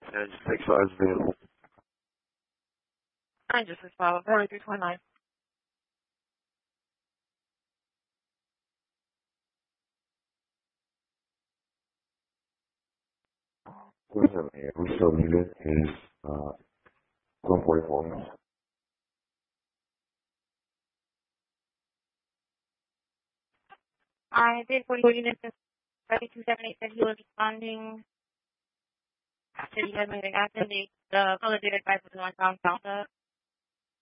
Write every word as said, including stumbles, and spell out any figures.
And just six five available. Nine just six five, forty-three twenty-nine. What's up, man? We still need it is uh one forty four. I did forty-four units and thirty-two seventy-eight said he was responding. Said he has anything active. The color did advise was one pound counter.